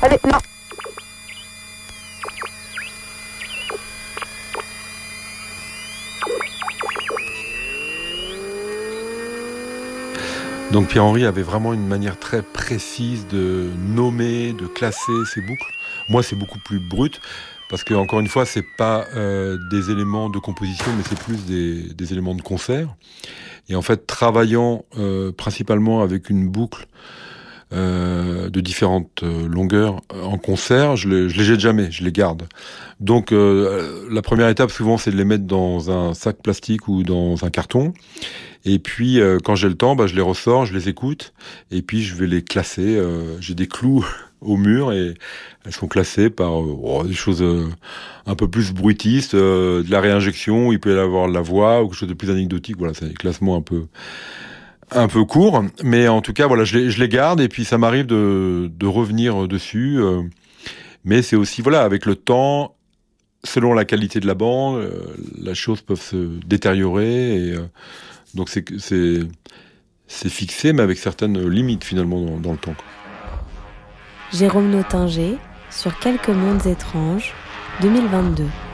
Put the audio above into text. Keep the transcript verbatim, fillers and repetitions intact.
Allez, non. Donc Pierre-Henri avait vraiment une manière très précise de nommer, de classer ses boucles. Moi, c'est beaucoup plus brut, parce que encore une fois, c'est pas euh, des éléments de composition, mais c'est plus des, des éléments de concert. Et en fait, travaillant euh, principalement avec une boucle euh, de différentes euh, longueurs en concert, je les, je les jette jamais, je les garde. Donc euh, la première étape, souvent, c'est de les mettre dans un sac plastique ou dans un carton. Et puis, euh, quand j'ai le temps, bah, je les ressors, je les écoute, et puis je vais les classer. Euh, j'ai des clous au mur, et elles sont classées par euh, oh, des choses euh, un peu plus bruitistes, euh, de la réinjection, il peut y avoir de la voix, ou quelque chose de plus anecdotique. Voilà, c'est des classements un peu un peu courts. Mais en tout cas, voilà, je les, je les garde, et puis ça m'arrive de, de revenir dessus. Euh, mais c'est aussi, voilà, avec le temps, selon la qualité de la bande, euh, la chose peut se détériorer, et... Euh, Donc c'est, c'est, c'est fixé, mais avec certaines limites finalement dans, dans le temps. Jérôme Nottinger, sur Quelques mondes étranges, deux mille vingt-deux.